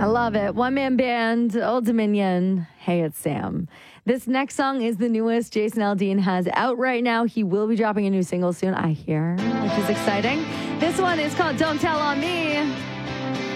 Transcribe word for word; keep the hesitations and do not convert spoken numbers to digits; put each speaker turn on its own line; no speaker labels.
I love it. One man band, Old Dominion. Hey, it's Sam. This next song is the newest Jason Aldean has out right now. He will be dropping a new single soon, I hear, which is exciting. This one is called Don't Tell on Me.